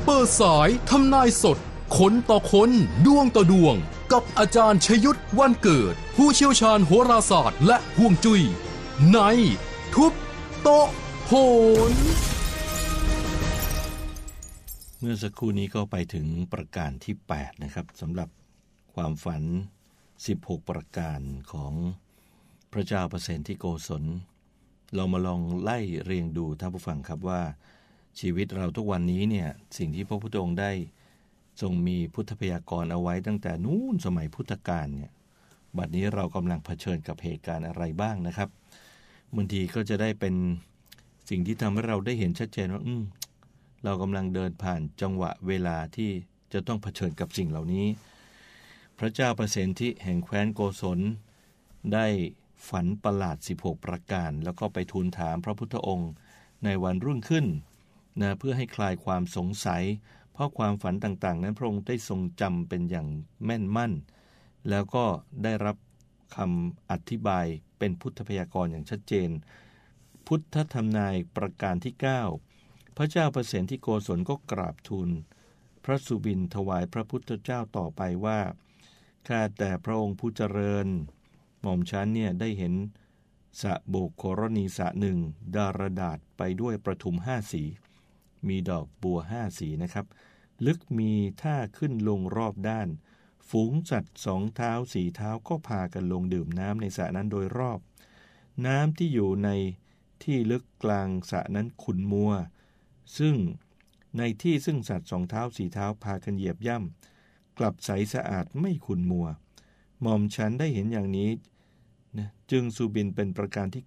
เปิดสายทำนายสดคนต่อคนดวงต่อดวงกับอาจารย์ชยุทธวันเกิดผู้เชี่ยวชาญโหราศาสตร์และฮวงจุ้ยในทุบโต๊ะโหนเมื่อสักครู่นี้ก็ไปถึงประการที่8นะครับสำหรับความฝัน16ประการของพระเจ้าประเสนที่โกศลเรามาลองไล่เรียงดูท่านผู้ฟังครับว่าชีวิตเราทุกวันนี้เนี่ยสิ่งที่พระพุทธองค์ได้ทรงมีพุทธพยากรณ์เอาไว้ตั้งแต่นู้นสมัยพุทธกาลเนี่ยบัดนี้เรากำลังเผชิญกับเหตุการณ์อะไรบ้างนะครับบางทีก็จะได้เป็นสิ่งที่ทำให้เราได้เห็นชัดเจนว่าเรากำลังเดินผ่านจังหวะเวลาที่จะต้องเผชิญกับสิ่งเหล่านี้พระเจ้าประเสนที่แห่งแคว้นโกศลได้ฝันประหลาด16ประการแล้วก็ไปทูลถามพระพุทธองค์ในวันรุ่งขึ้นนะเพื่อให้คลายความสงสัยเพราะความฝันต่างๆนั้นพระองค์ได้ทรงจำเป็นอย่างแม่นมั่นแล้วก็ได้รับคำอธิบายเป็นพุทธพยากรณ์อย่างชัดเจนพุทธทำนายประการที่9พระเจ้าประเสนที่โกศลก็กราบทูลพระสุบินถวายพระพุทธเจ้าต่อไปว่าข้าแต่พระองค์ผู้เจริญหม่อมฉันเนี่ยได้เห็นสระโบกโครณีสระหนึ่งดารดาษไปด้วยประทุม5สีมีดอกบัว5สีนะครับลึกมีท่าขึ้นลงรอบด้านฝูงสัตว์2เท้า4เท้าก็พากันลงดื่มน้ำในสระนั้นโดยรอบน้ำที่อยู่ในที่ลึกกลางสระนั้นขุ่นมัวซึ่งในที่ซึ่งสัตว์2เท้า4เท้าพากันเหยียบย่ำกลับใสสะอาดไม่ขุ่นมัวหม่อมฉันได้เห็นอย่างนี้นะจึงสุบินเป็นประการที่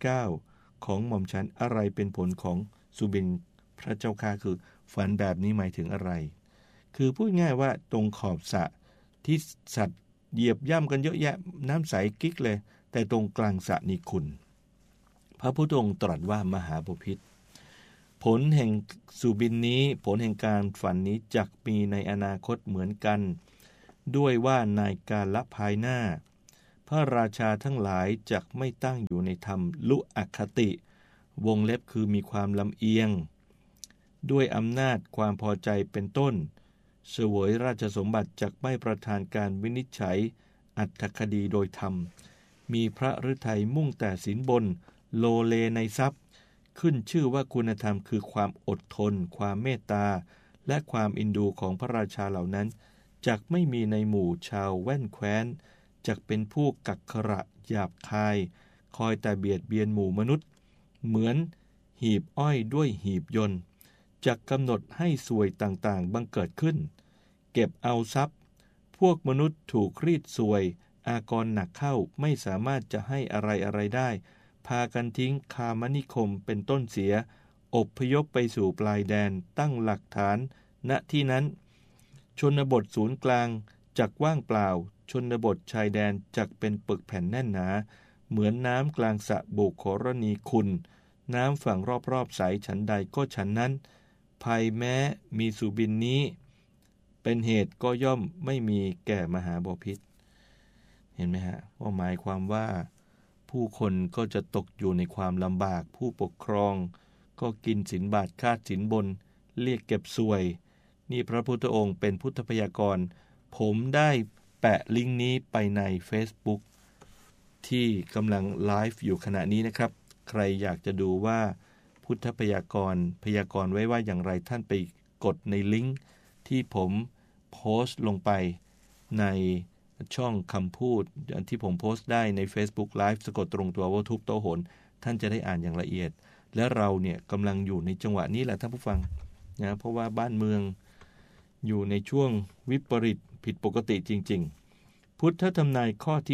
9ของหม่อมฉันอะไรเป็นผลของสุบินพระเจ้าค่าคือฝันแบบนี้หมายถึงอะไรคือพูดง่ายว่าตรงขอบสระที่สัตว์เหยียบย่ำกันเยอะแยะน้ำใสกิ๊กเลยแต่ตรงกลางสระนี่ขุ่นพระพุทธองค์ตรัสว่ามหาบพิตรผลแห่งสุบินนี้ผลแห่งการฝันนี้จักมีในอนาคตเหมือนกันด้วยว่าในกาลภายหน้าพระราชาทั้งหลายจักไม่ตั้งอยู่ในธรรมลุอคติวงเล็บคือมีความลำเอียงด้วยอำนาจความพอใจเป็นต้นเสวยราชสมบัติจักไม่ประทานการวินิจฉัยอัตถคดีโดยธรรมมีพระฤทัยมุ่งแต่สินบนโลเลในทรัพย์ขึ้นชื่อว่าคุณธรรมคือความอดทนความเมตตาและความอินดูของพระราชาเหล่านั้นจักไม่มีในหมู่ชาวแว่นแคว้นจักเป็นผู้กักขระหยาบคายคอยแต่เบียดเบียนหมู่มนุษย์เหมือนหีบอ้อยด้วยหีบยนต์จักกำหนดให้สวยต่างๆบังเกิดขึ้นเก็บเอาทรัพย์พวกมนุษย์ถูกรีดสวยอากรหนักเข้าไม่สามารถจะให้อะไรได้พากันทิ้งคามนิคมเป็นต้นเสียอพยพไปสู่ปลายแดนตั้งหลักฐานณที่นั้นชนบทศูนย์กลางจักว่างเปล่าชนบทชายแดนจักเป็นปึกแผ่นแน่นหนาเหมือนน้ำกลางสระโบกโขรณีขุ่นน้ำฝั่งรอบๆใสฉันใดก็ฉันนั้นภัยแม้มีสุบินนี้เป็นเหตุก็ย่อมไม่มีแก่มหาบพิตรเห็นไหมฮะว่าหมายความว่าผู้คนก็จะตกอยู่ในความลำบากผู้ปกครองก็กินสินบาทคาดสินบนเรียกเก็บสวยนี่พระพุทธองค์เป็นพุทธพยากรณ์ผมได้แปะลิงก์นี้ไปใน Facebook ที่กำลังไลฟ์อยู่ขณะนี้นะครับใครอยากจะดูว่าพุทธพยากรณ์ไว้ว่าอย่างไรท่านไปกดในลิงก์ที่ผมโพสต์ลงไปในช่องคำพูดที่ผมโพสต์ได้ใน Facebook Live สะกดตรงตัวว่าทุบโต๊ะโหนท่านจะได้อ่านอย่างละเอียดและเราเนี่ยกำลังอยู่ในจังหวะนี้แหละท่านผู้ฟังนะเพราะว่าบ้านเมืองอยู่ในช่วงวิปริตผิดปกติจริงๆพุทธทำนายข้อที่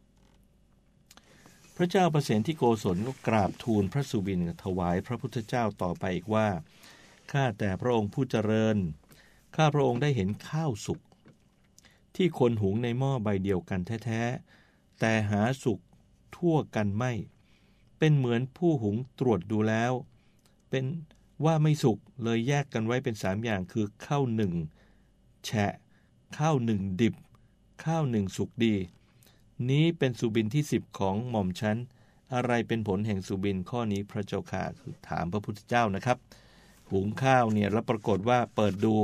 10พระเจ้าประเสนที่โกศลก็กราบทูลพระสุบินถวายพระพุทธเจ้าต่อไปอีกว่าข้าแต่พระองค์ผู้เจริญข้าพระองค์ได้เห็นข้าวสุกที่คนหุงในหม้อใบเดียวกันแท้ๆแต่หาสุกทั่วกันไม่เป็นเหมือนผู้หุงตรวจดูแล้วเป็นว่าไม่สุกเลยแยกกันไว้เป็น3อย่างคือข้าว1แฉะข้าว1ดิบข้าว1สุกดีนี้เป็นสุบินที่10ของหม่อมฉันอะไรเป็นผลแห่งสุบินข้อนี้พระเจ้าค่ะคือถามพระพุทธเจ้านะครับหุงข้าวเนี่ยแล้วปรากฏว่าเปิดดู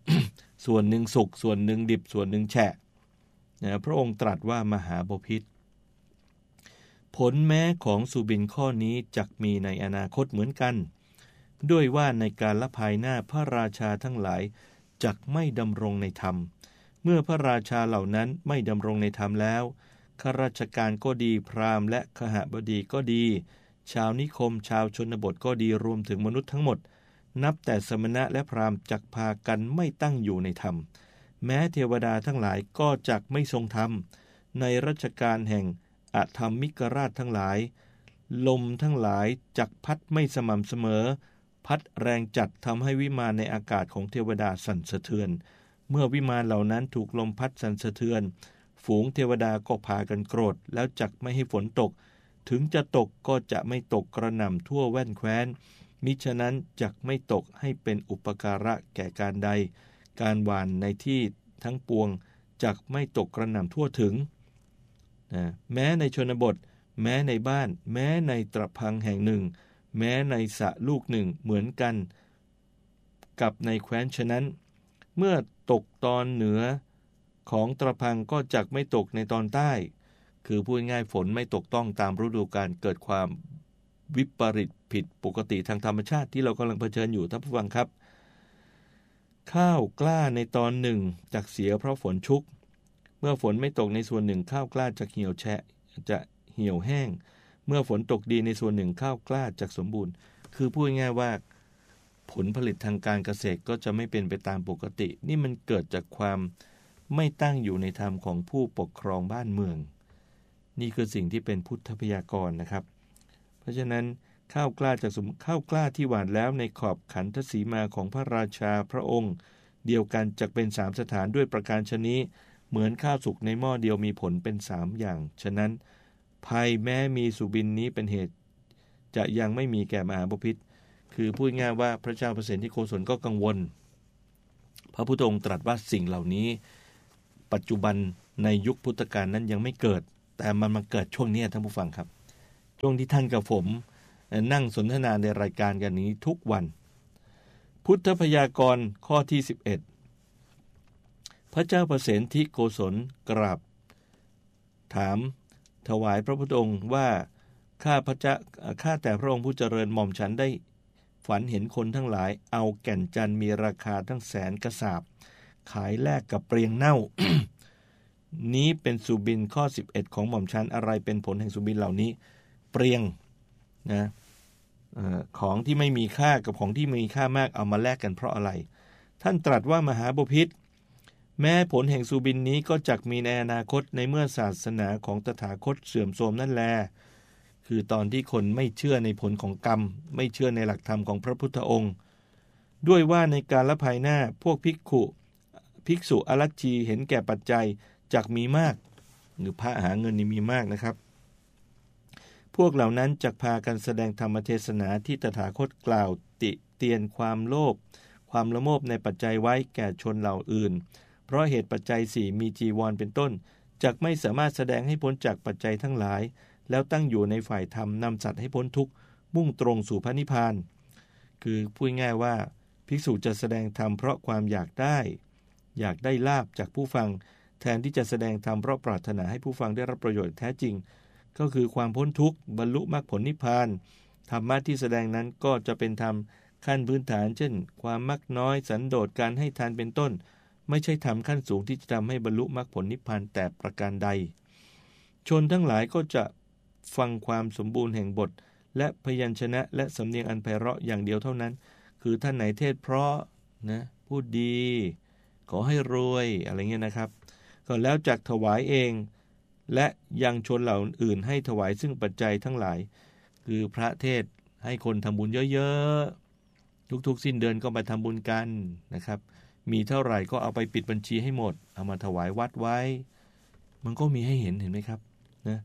ส่วนหนึ่งสุกส่วนหนึ่งดิบส่วนหนึ่งแฉะนะพระองค์ตรัสว่ามหาบพิตรผลแม้ของสุบินข้อนี้จักมีในอนาคตเหมือนกันด้วยว่าในการละภายหน้าพระราชาทั้งหลายจักไม่ดำรงในธรรมเมื่อพระราชาเหล่านั้นไม่ดำรงในธรรมแล้วข้าราชการก็ดีพราหมณ์และคหบดีก็ดีชาวนิคมชาวชนบทก็ดีรวมถึงมนุษย์ทั้งหมดนับแต่สมณะและพราหมณ์จักพากันไม่ตั้งอยู่ในธรรมแม้เทวดาทั้งหลายก็จักไม่ทรงธรรมในรัชกาลแห่งอธรรมิกราชทั้งหลายลมทั้งหลายจักพัดไม่สม่ำเสมอพัดแรงจัดทำให้วิมานในอากาศของเทวดาสั่นสะเทือนเมื่อวิมานเหล่านั้นถูกลมพัดสั่นสะเทือนฝูงเทวดาก็พากันโกรธแล้วจักไม่ให้ฝนตกถึงจะตกก็จะไม่ตกกระหน่ำทั่วแว่นแคว้นมิฉะนั้นจักไม่ตกให้เป็นอุปการะแก่การใดการหว่านในที่ทั้งปวงจักไม่ตกกระหน่ำทั่วถึงแม้ในชนบทแม้ในบ้านแม้ในตระพังแห่งหนึ่งแม้ในสระลูกหนึ่งเหมือนกันกับในแคว้นฉะนั้นเมื่อตกตอนเหนือของตระพังก็จักไม่ตกในตอนใต้คือพูดง่ายฝนไม่ตกต้องตามฤดูกาลเกิดความวิปริตผิดปกติทางธรรมชาติที่เรากำลังเผชิญอยู่ท่านผู้ฟังครับข้าวกล้าในตอนหนึ่งจักเสียเพราะฝนชุกเมื่อฝนไม่ตกในส่วนหนึ่งข้าวกล้าจะเหี่ยวแฉะจะเหี่ยวแห้งเมื่อฝนตกดีในส่วนหนึ่งข้าวกล้าจะสมบูรณ์คือพูดง่ายว่าผลผลิตทางการเกษตรก็จะไม่เป็นไปตามปกตินี่มันเกิดจากความไม่ตั้งอยู่ในธรรมของผู้ปกครองบ้านเมืองนี่คือสิ่งที่เป็นพุทธพยากรณ์นะครับเพราะฉะนั้นข้าวกล้าจากข้าวกล้าที่หว่านแล้วในขอบขันธสีมาของพระราชาพระองค์เดียวกันจักเป็น3สถานด้วยประการชนี้เหมือนข้าวสุกในหม้อเดียวมีผลเป็น3อย่างฉะนั้นภัยแม้มีสุบินนี้เป็นเหตุจะยังไม่มีแก่มหาบพิตรคือพูดง่ายว่าพระเจ้าเปรตที่โกศลก็กังวลพระพุทธองค์ตรัสว่าสิ่งเหล่านี้ปัจจุบันในยุคพุทธกาลนั้นยังไม่เกิดแต่มันมาเกิดช่วงนี้ท่านผู้ฟังครับช่วงที่ท่านกับผมนั่งสนทนาในรายการกันนี้ทุกวันพุทธพยากรณ์ข้อที่11พระเจ้าประเสนทิโกศลกราบถามถวายพระพุทธองค์ว่าข้าแต่พระองค์ผู้เจริญหม่อมฉันได้ฝันเห็นคนทั้งหลายเอาแก่นจันทร์มีราคาทั้งแสนกระสาบขายแลกกับเปลียงเน่า นี้เป็นสุบินข้อ11ของหม่อมฉันอะไรเป็นผลแห่งสุบินเหล่านี้เปลียงนะของที่ไม่มีค่ากับของที่มีค่ามากเอามาแลกกันเพราะอะไรท่านตรัสว่ามหาบพิตรแม้ผลแห่งสุบินนี้ก็จักมีในอนาคตในเมื่อศาสนาของตถาคตเสื่อมโทรมนั่นแลคือตอนที่คนไม่เชื่อในผลของกรรมไม่เชื่อในหลักธรรมของพระพุทธองค์ด้วยว่าในกาลภายหน้าพวกภิกษุอรัชชีเห็นแก่ปัจจัยจักมีมากหรือพระหาเงินนี่มีมากนะครับพวกเหล่านั้นจักพากันแสดงธรรมเทศนาที่ตถาคตกล่าวติเตียนความโลภความละโมบในปัจจัยไว้แก่ชนเหล่าอื่นเพราะเหตุปัจจัย4มีจีวรเป็นต้นจักไม่สามารถแสดงให้พ้นจากปัจจัยทั้งหลายแล้วตั้งอยู่ในฝ่ายธรรมนำสัตว์ให้พ้นทุกข์มุ่งตรงสู่พระนิพพานคือพูดง่ายว่าภิกษุจะแสดงธรรมเพราะความอยากได้ลาภจากผู้ฟังแทนที่จะแสดงธรรมเพราะปรารถนาให้ผู้ฟังได้รับประโยชน์แท้จริงก็คือความพ้นทุกข์บรรลุมรรคผลนิพพานธรรมะที่แสดงนั้นก็จะเป็นธรรมขั้นพื้นฐานเช่นความมักน้อยสันโดษการให้ทานเป็นต้นไม่ใช่ธรรมขั้นสูงที่จะทำให้บรรลุมรรคผลนิพพานแต่ประการใดชนทั้งหลายก็จะฟังความสมบูรณ์แห่งบทและพยัญชนะและสำเนียงอันไพเราะอย่างเดียวเท่านั้นคือท่านไหนเทศเพราะนะพูดดีขอให้รวยอะไรเงี้ยนะครับก็แล้วจักถวายเองและยังชนเหล่าอื่นให้ถวายซึ่งปัจจัยทั้งหลายคือพระเทศให้คนทำบุญเยอะๆทุกๆสิ้นเดือนก็มาทำบุญกันนะครับมีเท่าไหร่ก็เอาไปปิดบัญชีให้หมดเอามาถวายวัดไว้มันก็มีให้เห็นไหมครับนะ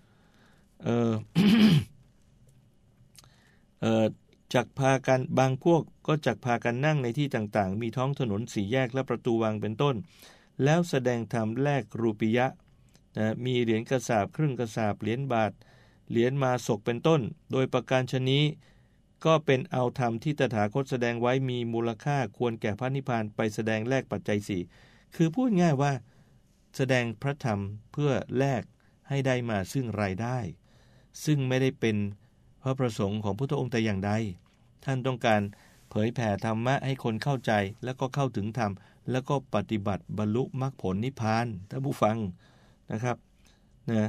จักพากันบางพวกก็จักพากันนั่งในที่ต่างๆมีท้องถนนสี่แยกและประตูวังเป็นต้นแล้วแสดงธรรมแลกรูปิยะนะมีเหรียญกระสาบครึ่งกระสาบเหรียญบาทเหรียญมาศกเป็นต้นโดยประการชนี้ก็เป็นเอาธรรมที่ตถาคตแสดงไว้มีมูลค่าควรแก่พระนิพพานไปแสดงแลกปัจจัย4คือพูดง่ายว่าแสดงพระธรรมเพื่อแลกให้ได้มาซึ่งรายได้ซึ่งไม่ได้เป็นพระประสงค์ของพุทธองค์แต่อย่างใดท่านต้องการเผยแผ่ธรรมะให้คนเข้าใจแล้วก็เข้าถึงธรรมแล้วก็ปฏิบัติบรรลุมรรคผลนิพพานท่านผู้ฟังนะครับนะ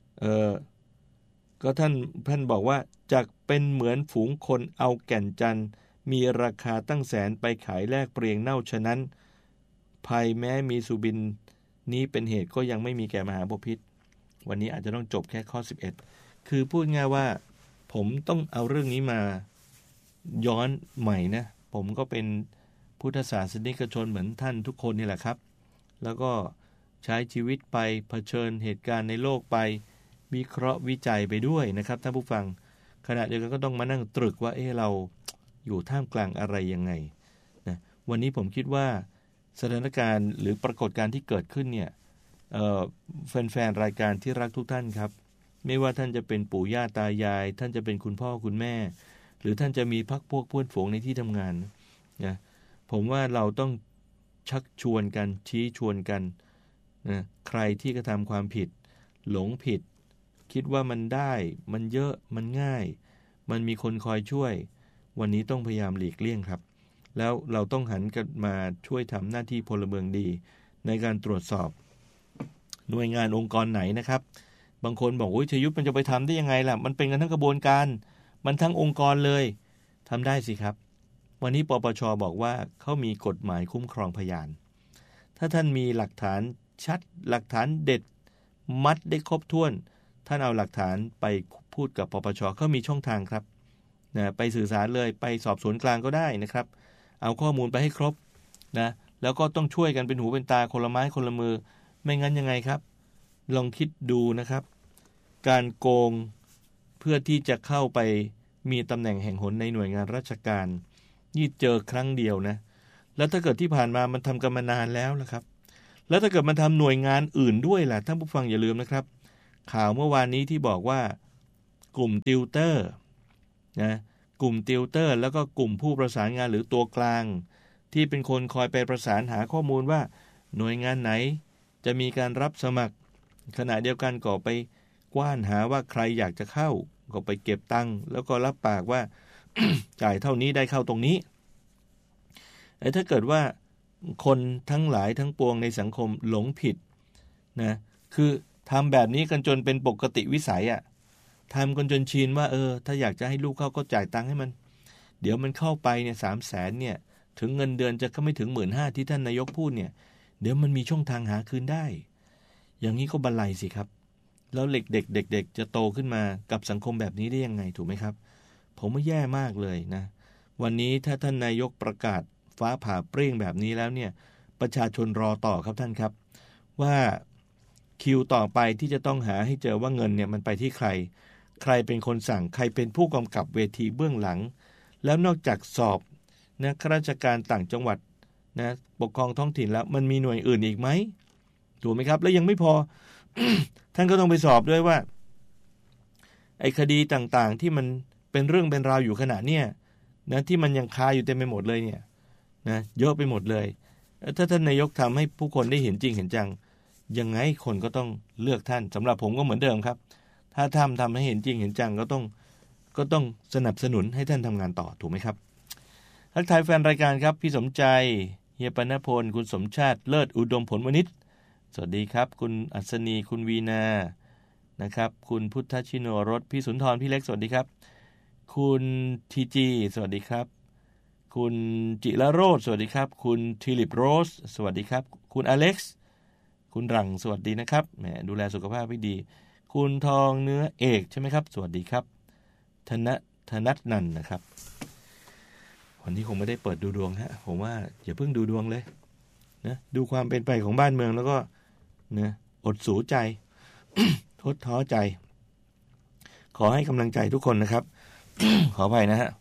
ก็ท่านบอกว่าจักเป็นเหมือนฝูงคนเอาแก่นจันทร์มีราคาตั้งแสนไปขายแลกเปลี่ยนเน่าฉะนั้นภัยแม้มีสุบินนี้เป็นเหตุก็ยังไม่มีแก่มหาบพิตรวันนี้อาจจะต้องจบแค่ข้อ11คือพูดง่ายว่าผมต้องเอาเรื่องนี้มาย้อนใหม่นะผมก็เป็นพุทธศาสนิกชนเหมือนท่านทุกคนนี่แหละครับแล้วก็ใช้ชีวิตไปเผชิญเหตุการณ์ในโลกไปวิเคราะห์วิจัยไปด้วยนะครับท่านผู้ฟังขณะเดียวกันก็ต้องมานั่งตรึกว่าเราอยู่ท่ามกลางอะไรยังไงนะวันนี้ผมคิดว่าสถานการณ์หรือปรากฏการณ์ที่เกิดขึ้นเนี่ยแฟนๆรายการที่รักทุกท่านครับไม่ว่าท่านจะเป็นปู่ย่าตายายท่านจะเป็นคุณพ่อคุณแม่หรือท่านจะมีพรรคพวกเพื่อนฝูงในที่ทำงานนะผมว่าเราต้องชักชวนกันชี้ชวนกันนะใครที่กระทำความผิดหลงผิดคิดว่ามันได้มันเยอะมันง่ายมันมีคนคอยช่วยวันนี้ต้องพยายามหลีกเลี่ยงครับแล้วเราต้องหันกันมาช่วยทำหน้าที่พลเมืองดีในการตรวจสอบหน่วยงานองค์กรไหนนะครับบางคนบอกชยุทธมันจะไปทำได้ยังไงล่ะมันเป็นกันทั้งกระบวนการมันทั้งองค์กรเลยทำได้สิครับวันนี้ปปช.บอกว่าเขามีกฎหมายคุ้มครองพยานถ้าท่านมีหลักฐานชัดหลักฐานเด็ดมัดได้ครบถ้วนท่านเอาหลักฐานไปพูดกับปปช.เขามีช่องทางครับนะไปสื่อสารเลยไปสอบสวนกลางก็ได้นะครับเอาข้อมูลไปให้ครบนะแล้วก็ต้องช่วยกันเป็นหูเป็นตาคนละไม้คนละมือไม่งั้นยังไงครับลองคิดดูนะครับการโกงเพื่อที่จะเข้าไปมีตำแหน่งแห่งหนในหน่วยงานราชการนี่เจอครั้งเดียวนะแล้วถ้าเกิดที่ผ่านมามันทำกันมานานแล้วล่ะครับแล้วถ้าเกิดมันทำหน่วยงานอื่นด้วยล่ะท่านผู้ฟังอย่าลืมนะครับข่าวเมื่อวานนี้ที่บอกว่ากลุ่มติวเตอร์นะกลุ่มติวเตอร์แล้วก็กลุ่มผู้ประสานงานหรือตัวกลางที่เป็นคนคอยไปประสานหาข้อมูลว่าหน่วยงานไหนจะมีการรับสมัครขณะเดียวกันก็ไปกว้านหาว่าใครอยากจะเข้าก็ไปเก็บตังค์แล้วก็รับปากว่า จ่ายเท่านี้ได้เข้าตรงนี้ถ้าเกิดว่าคนทั้งหลายทั้งปวงในสังคมหลงผิดนะคือทำแบบนี้กันจนเป็นปกติวิสัยทำกันจนชินว่าถ้าอยากจะให้ลูกเข้าก็จ่ายตังค์ให้มันเดี๋ยวมันเข้าไปเนี่ย300,000เนี่ยถึงเงินเดือนจะก็ไม่ถึง 15,000 ที่ท่านนายกพูดเนี่ยเดี๋ยวมันมีช่องทางหาคืนได้อย่างนี้ก็บันไลสิครับแล้วเด็กจะโตขึ้นมากับสังคมแบบนี้ได้ยังไงถูกไหมครับผมว่าแย่มากเลยนะวันนี้ถ้าท่านนายกประกาศฟ้าผ่าเปรี้ยงแบบนี้แล้วเนี่ยประชาชนรอต่อครับท่านครับว่าคิวต่อไปที่จะต้องหาให้เจอว่าเงินเนี่ยมันไปที่ใครเป็นคนสั่งใครเป็นผู้กำกับเวทีเบื้องหลังแล้วนอกจากสอบนะข้าราชการต่างจังหวัดนะปกครองท้องถิ่นแล้วมันมีหน่วยอื่นอีกไหมถูกไหมครับแล้วยังไม่พอ ท่านก็ต้องไปสอบด้วยว่าไอ้คดีต่างๆที่มันเป็นเรื่องเป็นราวอยู่ขณะเนี้ยนะที่มันยังคาอยู่เต็มไปหมดเลยเนี่ยนะเยอะไปหมดเลยถ้าท่านนายกทำให้ผู้คนได้เห็นจริงเห็นจังยังไงคนก็ต้องเลือกท่านสำหรับผมก็เหมือนเดิมครับถ้าทำให้เห็นจริงเห็นจังก็ต้องสนับสนุนให้ท่านทำงานต่อถูกไหมครับทักทายแฟนรายการครับพี่สมใจเฮียปนพลคุณสมชาติเลิศอุดมผลวณิชสวัสดีครับคุณอัศนีคุณวีนานะครับคุณพุทธชิโนรสพี่สุนทรพี่เล็กสวัสดีครับคุณทีจีสวัสดีครับคุณจิรโรจน์สวัสดีครับคุณทิลิปโรสสวัสดีครับคุณอเล็กซ์คุณรังสวัสดีนะครับแหมดูแลสุขภาพให้ดีคุณทองเนื้อเอกใช่ไหมครับสวัสดีครับธนัทนันนะครับวันนี้คงไม่ได้เปิดดูดวงฮะผมว่าอย่าเพิ่งดูดวงเลยนะดูความเป็นไปของบ้านเมืองแล้วก็นะอดสูใจ ทดท้อใจขอให้กำลังใจทุกคนนะครับ ขออภัยนะฮะ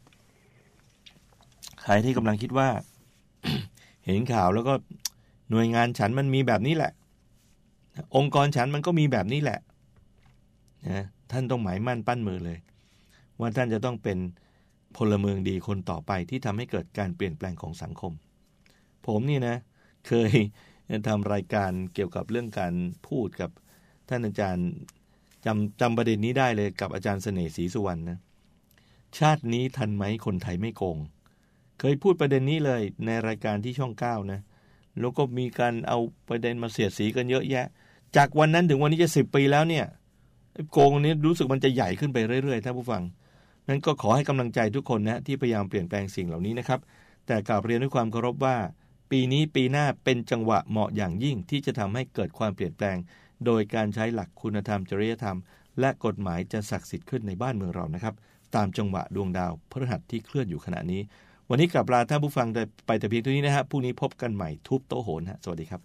ใครที่กำลังคิดว่า เห็นข่าวแล้วก็หน่วยงานฉันมันมีแบบนี้แหละองค์กรฉันมันก็มีแบบนี้แหละนะท่านต้องหมายมั่นปั้นมือเลยว่าท่านจะต้องเป็นพลเมืองดีคนต่อไปที่ทำให้เกิดการเปลี่ยนแปลงของสังคมผมนี่นะเคยทำรายการเกี่ยวกับเรื่องการพูดกับท่านอาจารย์จำประเด็นนี้ได้เลยกับอาจารย์เสน่ห์ศรีสุวรรณนะชาตินี้ทันไหมคนไทยไม่โกงเคยพูดประเด็นนี้เลยในรายการที่ช่อง9นะแล้วก็มีการเอาประเด็นมาเสียดสีกันเยอะแยะจากวันนั้นถึงวันนี้จะ10 ปีแล้วเนี่ยโกงนี้รู้สึกมันจะใหญ่ขึ้นไปเรื่อยๆท่านผู้ฟังนั้นก็ขอให้กำลังใจทุกคนนะที่พยายามเปลี่ยนแปลงสิ่งเหล่านี้นะครับแต่กราบเรียนด้วยความเคารพว่าปีนี้ปีหน้าเป็นจังหวะเหมาะอย่างยิ่งที่จะทำให้เกิดความเปลี่ยนแปลงโดยการใช้หลักคุณธรรมจริยธรรมและกฎหมายจะศักดิ์สิทธิ์ขึ้นในบ้านเมืองเรานะครับตามจังหวะดวงดาวพฤหัสที่เคลื่อนอยู่ขณะนี้วันนี้กลับลาท่านผู้ฟังไปแต่เพียงเท่านี้นะฮะพรุ่งนี้พบกันใหม่ทุบโต๊ะโหนฮะสวัสดีครับ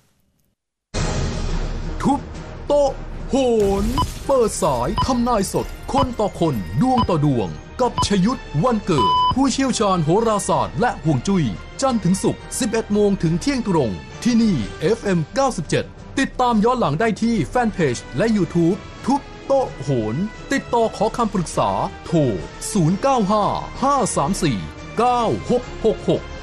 ทุบโต๊ะโหนเปิดสายทำนายสดคนต่อคนดวงต่อดวงกับชยุทธวันเกิดผู้เชี่ยวชาญโหราศาสตร์และห่วงจุ้ยจันทร์ถึงศุกร์ 11 โมงถึงเที่ยงตรงที่นี่ FM 97ติดตามย้อนหลังได้ที่แฟนเพจและ YouTube ทุบโต๊ะโหนติดต่อขอคำปรึกษาโทร 095 534 9666